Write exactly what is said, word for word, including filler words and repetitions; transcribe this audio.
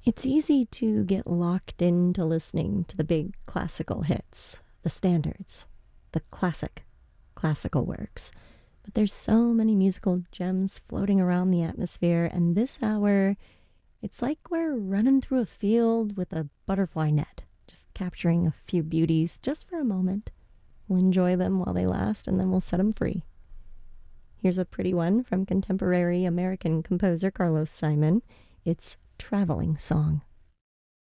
It's easy to get locked into listening to the big classical hits, the standards, the classic, classical works. But there's so many musical gems floating around the atmosphere, and this hour, it's like we're running through a field with a butterfly net, just capturing a few beauties just for a moment. We'll enjoy them while they last, and then we'll set them free. Here's a pretty one from contemporary American composer Carlos Simon. It's Traveling Song.